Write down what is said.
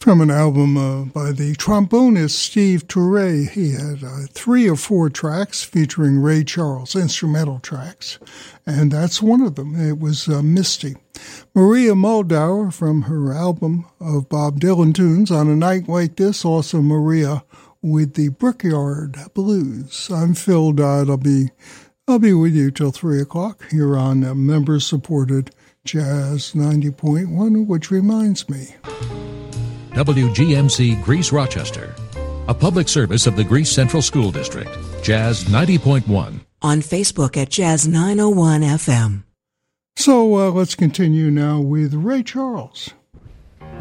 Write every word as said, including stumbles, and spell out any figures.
from an album uh, by the trombonist Steve Turre. He had uh, three or four tracks featuring Ray Charles, instrumental tracks, and that's one of them. It was uh, Misty. Maria Muldaur from her album of Bob Dylan tunes, On a Night Like This, also Maria with the Brickyard Blues. I'm Phil Dodd. I'll be, I'll be with you till three o'clock here on uh, member-supported Jazz ninety point one, which reminds me. W G M C Greece Rochester, a public service of the Greece Central School District. Jazz ninety point one. On Facebook at Jazz nine oh one F M. So uh, let's continue now with Ray Charles.